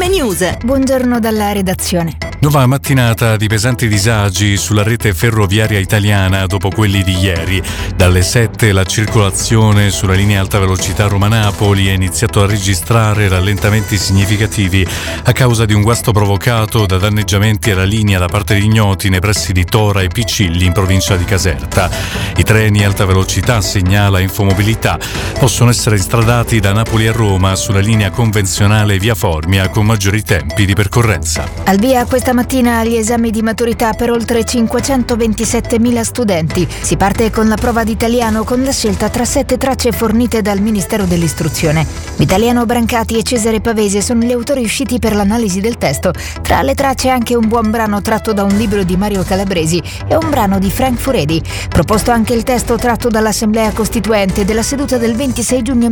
News. Buongiorno dalla redazione. Nuova mattinata di pesanti disagi sulla rete ferroviaria italiana dopo quelli di ieri. Dalle 7 la circolazione sulla linea alta velocità Roma-Napoli ha iniziato a registrare rallentamenti significativi a causa di un guasto provocato da danneggiamenti alla linea da parte di ignoti nei pressi di Tora e Picilli in provincia di Caserta. I treni alta velocità, segnala Infomobilità, possono essere stradati da Napoli a Roma sulla linea convenzionale via Formia con maggiori tempi di percorrenza. Al via questa mattina gli esami di maturità per oltre 527.000 studenti. Si parte con la prova di italiano con la scelta tra 7 tracce fornite dal Ministero dell'Istruzione. Vitaliano Brancati e Cesare Pavese sono gli autori usciti per l'analisi del testo. Tra le tracce anche un buon brano tratto da un libro di Mario Calabresi e un brano di Frank Furedi. Proposto anche il testo tratto dall'Assemblea Costituente della seduta del 26 giugno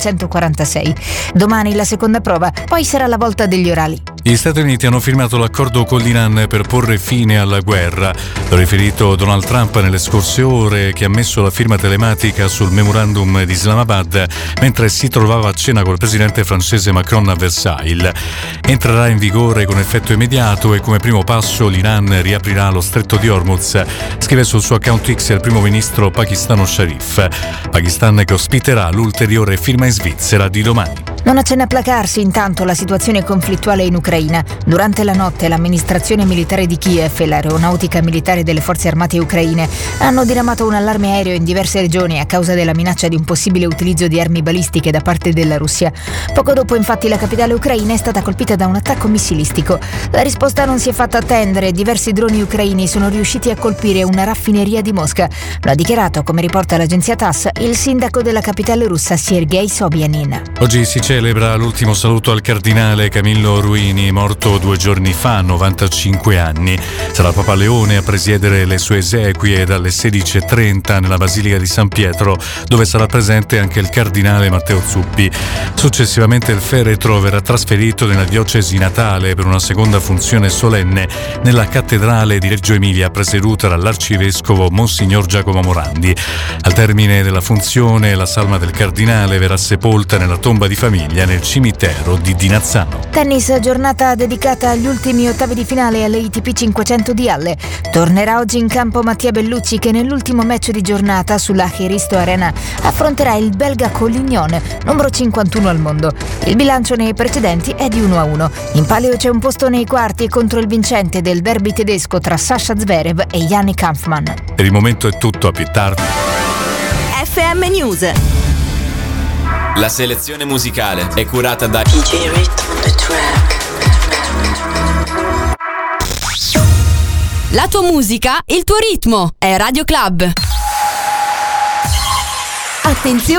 1946. Domani la seconda prova, poi sarà la volta degli orali. Gli Stati Uniti hanno firmato l'accordo con l'Iran per porre fine alla guerra. L'ha riferito Donald Trump nelle scorse ore, che ha messo la firma telematica sul memorandum di Islamabad mentre si trovava a cena col presidente francese Macron a Versailles. Entrerà in vigore con effetto immediato e come primo passo l'Iran riaprirà lo stretto di Hormuz, scrive sul suo account X il primo ministro pakistano Sharif. Pakistan che ospiterà l'ulteriore firma in Svizzera di domani. Non accenna a placarsi intanto la situazione conflittuale in Ucraina. Durante la notte l'amministrazione militare di Kiev e l'aeronautica militare delle forze armate ucraine hanno diramato un allarme aereo in diverse regioni a causa della minaccia di un possibile utilizzo di armi balistiche da parte della Russia. Poco dopo, infatti, la capitale ucraina è stata colpita da un attacco missilistico. La risposta non si è fatta attendere. Diversi droni ucraini sono riusciti a colpire una raffineria di Mosca. Lo ha dichiarato, come riporta l'agenzia TASS, il sindaco della capitale russa Sergei Sobyanin. Oggi si celebra l'ultimo saluto al cardinale Camillo Ruini, morto 2 giorni fa, 95 anni. Sarà Papa Leone a presiedere le sue esequie dalle 16:30 nella Basilica di San Pietro, dove sarà presente anche il cardinale Matteo Zuppi. Successivamente il feretro verrà trasferito nella diocesi natale per una seconda funzione solenne nella cattedrale di Reggio Emilia, presieduta dall'arcivescovo Monsignor Giacomo Morandi. Al termine della funzione, la salma del cardinale verrà sepolta nella tomba di famiglia nel cimitero di Dinazzano. Tennis, giornata dedicata agli ultimi ottavi di finale alle ATP 500 di Halle. Tornerà oggi in campo Mattia Bellucci, che nell'ultimo match di giornata sulla Heristo Arena affronterà il belga Collignon, numero 51 al mondo. Il bilancio nei precedenti è di 1-1. In palio c'è un posto nei quarti contro il vincente del derby tedesco tra Sasha Zverev e Yannick Hanfmann. Per il momento è tutto, a più tardi. FM News. La selezione musicale è curata da DJ Rhythm the Track. La tua musica, il tuo ritmo, è Radio Club. Attenzione!